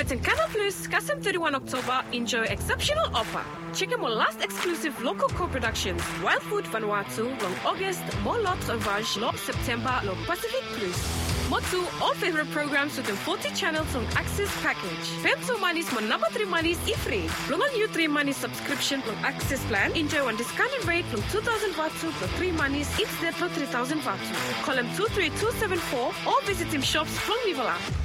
But in Canal Plus, Kasem 31 October, enjoy exceptional offer. Check out my last exclusive local co-productions, Wild Food Vanuatu, long August, more Lots of Raj, long September, long Pacific Plus. Motu, all favorite programs within 40 channels on Access package. Pay 2 monies, my number 3 monies, free. Long on you 3 money subscription on Access plan. Enjoy one discounted rate from 2,000 Vatu for 3 monies, each there for 3,000 Vatu. Call him 23274 or visit him shops from Vivala.